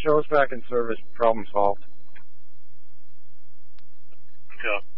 Show us back in service. Problem solved. Okay.